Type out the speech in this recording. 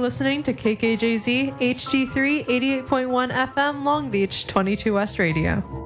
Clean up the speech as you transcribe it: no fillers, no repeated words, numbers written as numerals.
listening to KKJZ HD3 88.1 FM Long Beach 22 West Radio.